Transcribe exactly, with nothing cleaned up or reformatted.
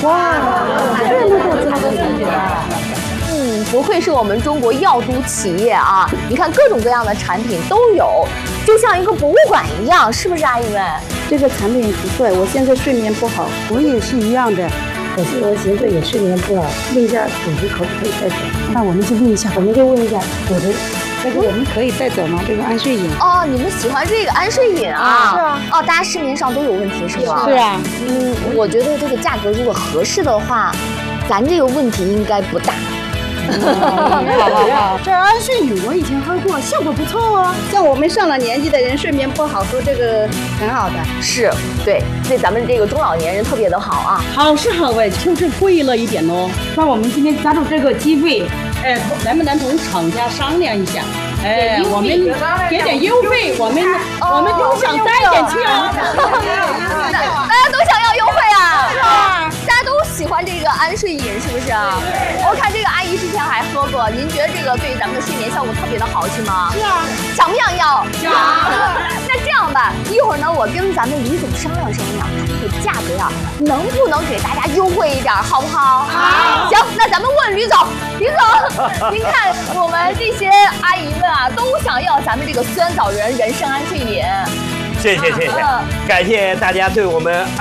哇，这么多这么多产品啊！ 嗯，不愧是我们中国药都企业啊！你看各种各样的产品都有，就像一个博物馆一样，是不是阿姨们？ 这个产品不错，我现在睡眠不好，我也是一样的。可是我现在也睡眠不好，问一下组织可不可以带走？那我们就问一下，我们就问一下组织，这个我们可以带走吗？这个安睡饮。 哦，你们喜欢这个安睡饮啊？ 是啊。 哦，大家市面上都有问题是吗？ 是啊。 嗯，我觉得这个价格如果合适的话，咱这个问题应该不大。 好好好，这安睡饮我以前喝过，效果不错哦。像我们上了年纪的人睡眠不好，喝这个很好的。 是，对，对咱们这个中老年人特别的好啊。 好是好哎，就是贵了一点哦。那我们今天抓住这个机会，哎，能不能同厂家商量一下？哎，我们给点优惠，我们我们都想带一点去啊。 大家都想要优惠啊！是啊，大家都喜欢这个安睡饮，是不是啊？我看这个阿姨之前还喝过，您觉得这个对于咱们的睡眠效果特别的好，是吗？ 是啊。 想不想要？ 想。 那这样吧，一会儿呢，我跟咱们李总商量商量，看这个价格呀，能不能给大家优惠一点，好不好？ 好。 行，那咱们问吕总，吕总，您看我们这些阿姨们啊，都想要咱们这个酸枣仁人参安睡饮。 谢谢谢谢，感谢大家对我们